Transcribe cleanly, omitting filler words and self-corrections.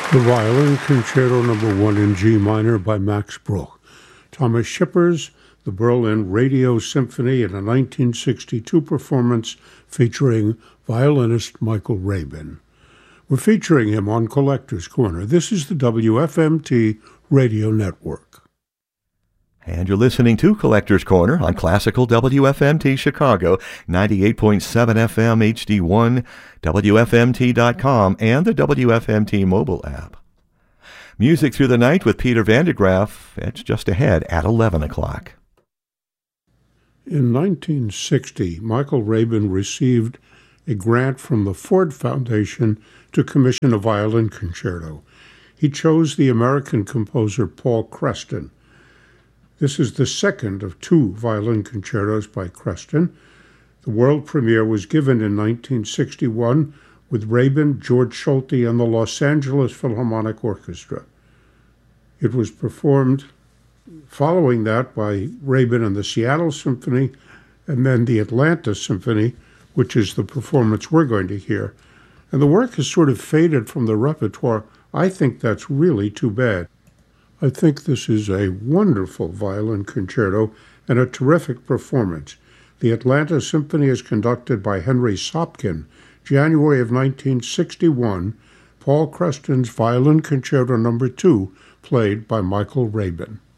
The Violin Concerto No. 1 in G minor by Max Bruch. Thomas Schipper's The Berlin Radio Symphony in a 1962 performance featuring violinist Michael Rabin. We're featuring him on Collector's Corner. This is the WFMT Radio Network. And you're listening to Collector's Corner on Classical WFMT Chicago, 98.7 FM HD1, WFMT.com, and the WFMT mobile app. Music Through the Night with Peter Van de Graaff. It's just ahead at 11 o'clock. In 1960, Michael Rabin received a grant from the Ford Foundation to commission a violin concerto. He chose the American composer Paul Creston. This is the second of two violin concertos by Creston. The world premiere was given in 1961 with Rabin, George Solti, and the Los Angeles Philharmonic Orchestra. It was performed following that by Rabin and the Seattle Symphony, and then the Atlanta Symphony, which is the performance we're going to hear. And the work has sort of faded from the repertoire. I think that's really too bad. I think this is a wonderful violin concerto and a terrific performance. The Atlanta Symphony is conducted by Henry Sopkin. January of 1961, Paul Creston's Violin Concerto No. 2, played by Michael Rabin.